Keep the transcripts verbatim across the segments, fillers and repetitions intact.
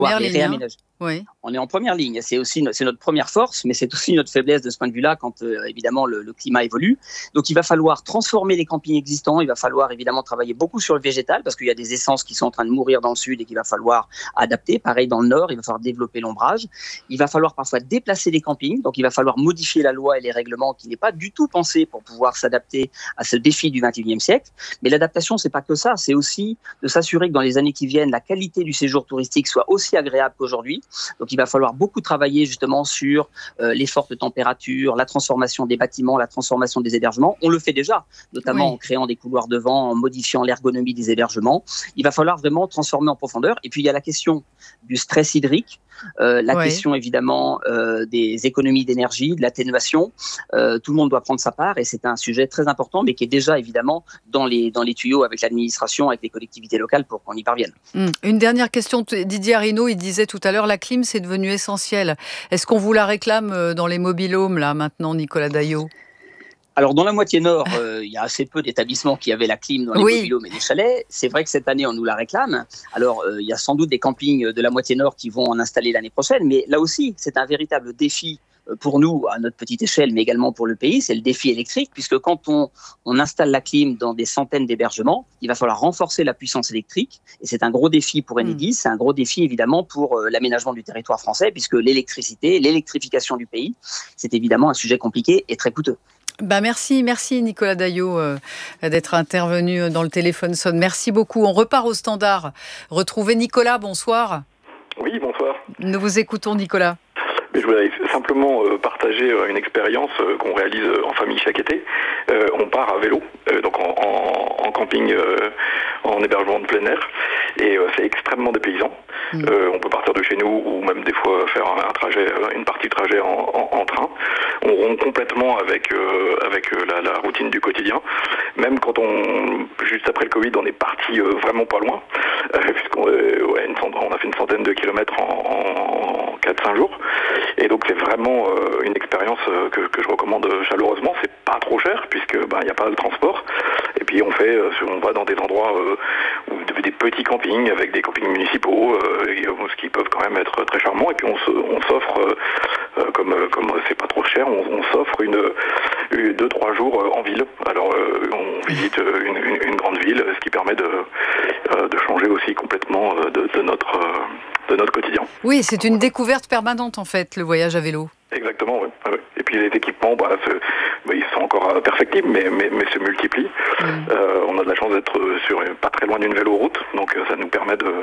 Première les ligne, hein. réaménager. Oui. On est en première ligne. C'est aussi no- c'est notre première force, mais c'est aussi notre faiblesse de ce point de vue-là quand euh, évidemment le, le climat évolue. Donc il va falloir transformer les campings existants. Il va falloir évidemment travailler beaucoup sur le végétal parce qu'il y a des essences qui sont en train de mourir dans le sud et qu'il va falloir adapter. Pareil dans le nord, il va falloir développer l'ombrage. Il va falloir parfois déplacer les campings. Donc il va falloir modifier la loi et les règlements qui n'est pas du tout pensé pour pouvoir s'adapter à ce défi du vingt et unième siècle. Mais l'adaptation, c'est pas que ça. C'est aussi de s'assurer que dans les années qui viennent, la qualité du séjour touristique soit aussi agréable qu'aujourd'hui. Donc il va falloir beaucoup travailler justement sur euh, les fortes températures, la transformation des bâtiments, la transformation des hébergements. On le fait déjà, notamment Oui. en créant des couloirs de vent, en modifiant l'ergonomie des hébergements. Il va falloir vraiment transformer en profondeur. Et puis il y a la question du stress hydrique, euh, la Oui. question évidemment euh, des économies d'énergie, de l'atténuation. Euh, tout le monde doit prendre sa part et c'est un sujet très important, mais qui est déjà évidemment dans les, dans les tuyaux avec l'administration, avec les collectivités locales pour qu'on y parvienne. Hum. Une dernière question. Didier Arinaud, il disait tout à l'heure, la clim, c'est devenu essentiel. Est-ce qu'on vous la réclame euh, dans les mobil-homes, là, maintenant, Nicolas Daillot? Alors, dans la moitié nord, euh, il y a assez peu d'établissements qui avaient la clim dans les Oui. mobil-homes et les chalets. C'est vrai que cette année, on nous la réclame. Alors, euh, il y a sans doute des campings de la moitié nord qui vont en installer l'année prochaine. Mais là aussi, c'est un véritable défi euh, pour nous, à notre petite échelle, mais également pour le pays. C'est le défi électrique, puisque quand on, on installe la clim dans des centaines d'hébergements, il va falloir renforcer la puissance électrique. Et c'est un gros défi pour Enedis. C'est un gros défi, évidemment, pour euh, l'aménagement du territoire français, puisque l'électricité, l'électrification du pays, c'est évidemment un sujet compliqué et très coûteux. Bah merci, merci Nicolas Daillot euh, d'être intervenu dans le téléphone sonne. Merci beaucoup. On repart au standard. Retrouvez Nicolas, bonsoir. Oui, bonsoir. Nous vous écoutons, Nicolas. Mais je voudrais simplement euh, partager euh, une expérience euh, qu'on réalise euh, en famille chaque été. Euh, on part à vélo, euh, donc en, en, en camping, euh, en hébergement de plein air, et euh, c'est extrêmement dépaysant. Mmh. Euh, on peut partir de chez nous ou même des fois faire un, un trajet, une partie de trajet en, en, en train. On rompt complètement avec euh, avec la, la routine du quotidien. Même quand on, juste après le Covid, on est parti euh, vraiment pas loin, euh, puisqu'on euh, ouais, une centaine, on a fait une centaine de kilomètres en, en quatre cinq jours. Et donc c'est vraiment euh, une expérience euh, que, que je recommande chaleureusement. C'est pas trop cher puisque ben il n'y a pas de transport. Et puis on fait, euh, on va dans des endroits euh, où des petits campings avec des campings municipaux, euh, et, euh, ce qui peuvent quand même être très charmants. Et puis on, se, on s'offre, euh, euh, comme comme c'est pas trop cher, on, on s'offre une, une deux trois jours en ville. Alors euh, on visite une, une, une grande ville, ce qui permet de euh, de changer aussi complètement de, de notre euh, de notre quotidien. Oui, c'est une découverte permanente en fait, le voyage à vélo. Exactement, oui. Et puis les équipements, bah, se, bah, ils sont encore perfectibles, mais, mais, mais se multiplient. Mmh. Euh, on a de la chance d'être sur, pas très loin d'une véloroute, donc ça nous permet de,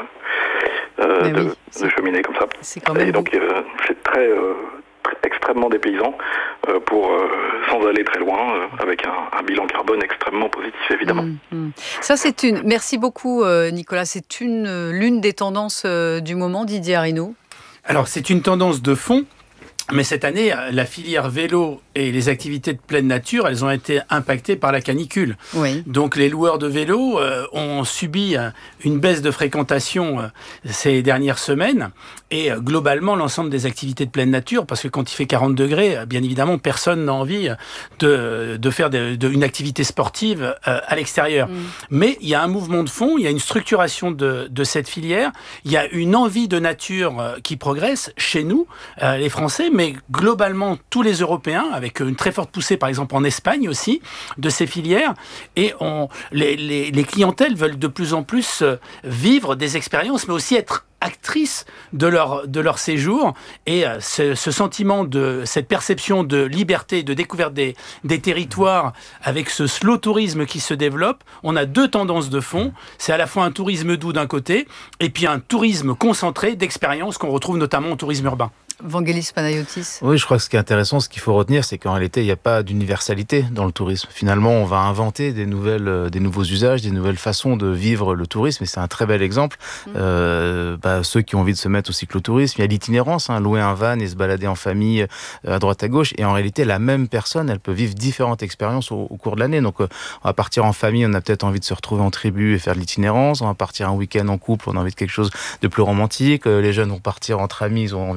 euh, de, oui, de cheminer comme ça. C'est quand même Et donc euh, c'est très, euh, très extrêmement dépaysant euh, pour euh, sans aller très loin, euh, avec un, un bilan carbone extrêmement positif évidemment. Mmh, mmh. Ça c'est une. Merci beaucoup euh, Nicolas. C'est une l'une des tendances euh, du moment, Didier Arinaud. Alors c'est une tendance de fond. Mais cette année, la filière vélo et les activités de pleine nature, elles ont été impactées par la canicule. Oui. Donc les loueurs de vélos euh, ont subi euh, une baisse de fréquentation euh, ces dernières semaines. Et euh, globalement, l'ensemble des activités de pleine nature, parce que quand il fait quarante degrés, euh, bien évidemment, personne n'a envie de, de faire de, de, une activité sportive euh, à l'extérieur. Mm. Mais il y a un mouvement de fond, il y a une structuration de, de cette filière, il y a une envie de nature euh, qui progresse chez nous, euh, les Français, mais globalement tous les Européens, avec une très forte poussée par exemple en Espagne aussi, de ces filières. Et on, les, les, les clientèles veulent de plus en plus vivre des expériences, mais aussi être actrices de leur, de leur séjour. Et ce, ce sentiment, de cette perception de liberté, de découverte des, des territoires, avec ce slow tourisme qui se développe, on a deux tendances de fond. C'est à la fois un tourisme doux d'un côté, et puis un tourisme concentré d'expériences qu'on retrouve notamment au tourisme urbain. Vangelis Panayotis. Oui, je crois que ce qui est intéressant, ce qu'il faut retenir, c'est qu'en réalité, il n'y a pas d'universalité dans le tourisme. Finalement, on va inventer des nouvelles, des nouveaux usages, des nouvelles façons de vivre le tourisme, et c'est un très bel exemple. Mmh. Euh, bah, ceux qui ont envie de se mettre au cyclotourisme, il y a l'itinérance, hein, louer un van et se balader en famille à droite à gauche, et en réalité, la même personne, elle peut vivre différentes expériences au, au cours de l'année. Donc, euh, on va partir en famille, on a peut-être envie de se retrouver en tribu et faire de l'itinérance. On va partir un week-end en couple, on a envie de quelque chose de plus romantique. Euh, les jeunes vont partir entre amis, ils ont envie d'une auberge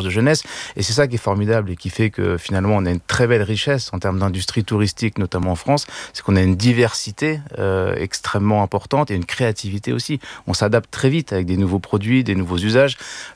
de jeunesse. Et c'est ça qui est formidable et qui fait que finalement on a une très belle richesse en termes d'industrie touristique, notamment en France, c'est qu'on a une diversité euh, extrêmement importante et une créativité aussi. On s'adapte très vite avec des nouveaux produits, des nouveaux usages.